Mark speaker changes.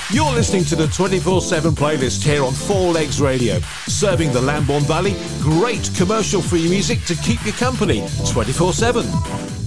Speaker 1: You're listening to the 24/7 playlist here on Four Legs Radio, serving the Lambourne Valley. Great commercial-free music to keep you company 24/7.